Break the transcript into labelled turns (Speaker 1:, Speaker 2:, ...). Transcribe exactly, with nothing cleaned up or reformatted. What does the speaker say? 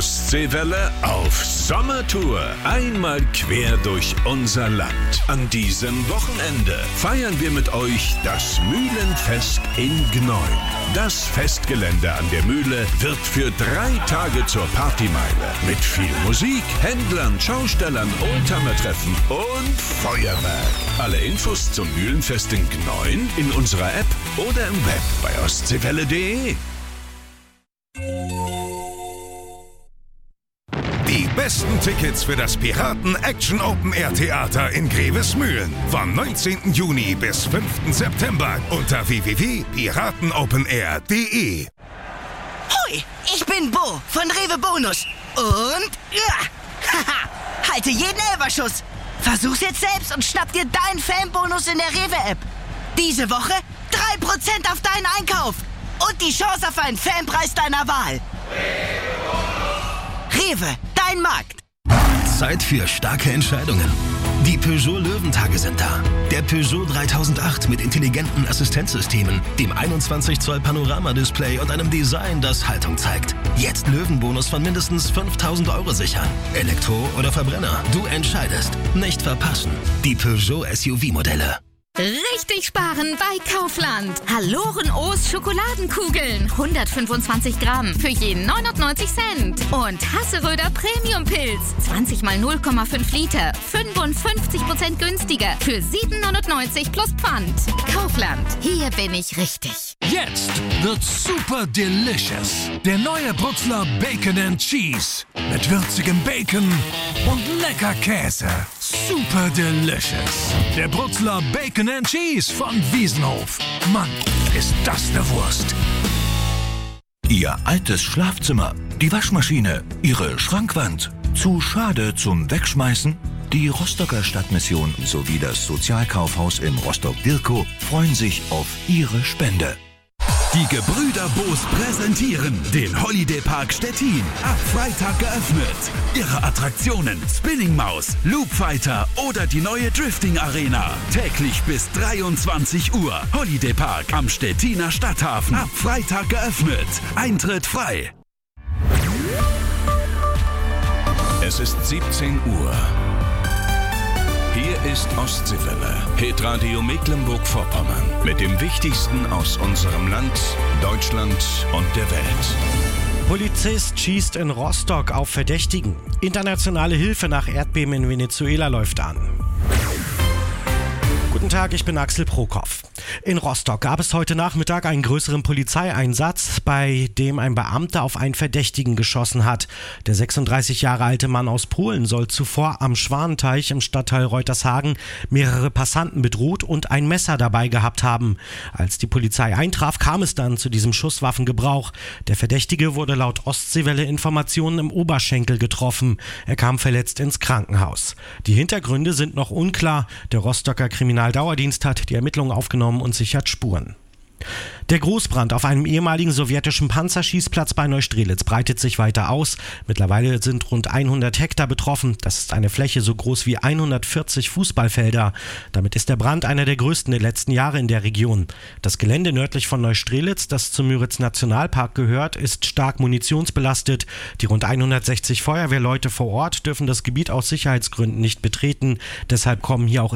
Speaker 1: Ostseewelle auf Sommertour. Einmal quer durch unser Land. An diesem Wochenende feiern wir mit euch das Mühlenfest in Gneu'n. Das Festgelände an der Mühle wird für drei Tage zur Partymeile. Mit viel Musik, Händlern, Schaustellern, Oldtimer-Treffen und Feuerwerk. Alle Infos zum Mühlenfest in Gneu'n in unserer App oder im Web bei ostseewelle punkt de.
Speaker 2: Die besten Tickets für das Piraten Action Open Air Theater in Grevesmühlen vom neunzehnten Juni bis fünften September unter w w w punkt piratenopenair punkt de.
Speaker 3: Hui, ich bin Bo von Rewe Bonus und ja, haha, halte jeden Elferschuss. Versuch's jetzt selbst und schnapp dir deinen Fanbonus in der Rewe-App. Diese Woche drei Prozent auf deinen Einkauf und die Chance auf einen Fanpreis deiner Wahl. Rewe, dein Markt.
Speaker 4: Zeit für starke Entscheidungen. Die Peugeot Löwentage sind da. Der Peugeot dreitausendacht mit intelligenten Assistenzsystemen, dem einundzwanzig Zoll Panoramadisplay und einem Design, das Haltung zeigt. Jetzt Löwenbonus von mindestens fünftausend Euro sichern. Elektro oder Verbrenner, du entscheidest. Nicht verpassen. Die Peugeot S U V-Modelle.
Speaker 5: Richtig sparen bei Kaufland. Haloren-O's Schokoladenkugeln. hundertfünfundzwanzig Gramm für jeden neunundneunzig Cent. Und Hasseröder Premium-Pilz. zwanzig mal null Komma fünf Liter. fünfundfünfzig Prozent günstiger. Für sieben neunundneunzig plus Pfand. Kaufland. Hier bin ich richtig.
Speaker 6: Jetzt wird's super delicious. Der neue Brutzler Bacon and Cheese. Mit würzigem Bacon und lecker Käse. Super delicious. Der Brutzler Bacon and Cheese von Wiesenhof. Mann, ist das eine Wurst.
Speaker 7: Ihr altes Schlafzimmer, die Waschmaschine, Ihre Schrankwand. Zu schade zum Wegschmeißen? Die Rostocker Stadtmission sowie das Sozialkaufhaus in Rostock-Dirkow freuen sich auf Ihre Spende.
Speaker 1: Die Gebrüder Boos präsentieren den Holiday Park Stettin. Ab Freitag geöffnet. Ihre Attraktionen Spinning Maus, Loop Fighter oder die neue Drifting Arena. Täglich bis dreiundzwanzig Uhr. Holiday Park am Stettiner Stadthafen. Ab Freitag geöffnet. Eintritt frei. Es ist siebzehn Uhr. Hier ist Ostseewelle, Hitradio Mecklenburg-Vorpommern. Mit dem Wichtigsten aus unserem Land, Deutschland und der Welt.
Speaker 8: Polizist schießt in Rostock auf Verdächtigen. Internationale Hilfe nach Erdbeben in Venezuela läuft an. Guten Tag, ich bin Axel Prokop. In Rostock gab es heute Nachmittag einen größeren Polizeieinsatz, bei dem ein Beamter auf einen Verdächtigen geschossen hat. Der sechsunddreißig Jahre alte Mann aus Polen soll zuvor am Schwanenteich im Stadtteil Reutershagen mehrere Passanten bedroht und ein Messer dabei gehabt haben. Als die Polizei eintraf, kam es dann zu diesem Schusswaffengebrauch. Der Verdächtige wurde laut Ostseewelle-Informationen im Oberschenkel getroffen. Er kam verletzt ins Krankenhaus. Die Hintergründe sind noch unklar. Der Rostocker Kriminaldauerdienst hat die Ermittlungen aufgenommen und sichert Spuren. Der Großbrand auf einem ehemaligen sowjetischen Panzerschießplatz bei Neustrelitz breitet sich weiter aus. Mittlerweile sind rund hundert Hektar betroffen. Das ist eine Fläche so groß wie hundertvierzig Fußballfelder. Damit ist der Brand einer der größten der letzten Jahre in der Region. Das Gelände nördlich von Neustrelitz, das zum Müritz-Nationalpark gehört, ist stark munitionsbelastet. Die rund hundertsechzig Feuerwehrleute vor Ort dürfen das Gebiet aus Sicherheitsgründen nicht betreten. Deshalb kommen hier auch